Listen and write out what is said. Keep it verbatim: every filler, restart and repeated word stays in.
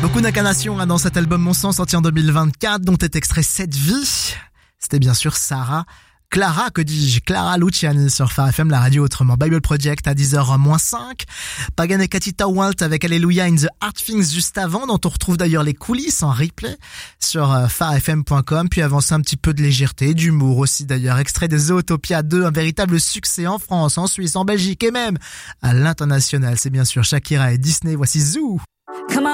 Beaucoup d'incarnations hein, dans cet album Mon Sang sorti en deux mille vingt-quatre, dont est extrait Cette vie. C'était bien sûr Sarah, Clara, que dis-je, Clara Luciani sur Phare F M, la radio autrement. Bible Project à dix heures moins cinq. Pagan et Katita Walt avec Alléluia in the Hard Things juste avant, dont on retrouve d'ailleurs les coulisses en replay sur euh, phare f m point com. Puis avancer un petit peu de légèreté, d'humour aussi d'ailleurs. Extrait de Zootopia deux, un véritable succès en France, en Suisse, en Belgique et même à l'international. C'est bien sûr Shakira et Disney. Voici Zoo.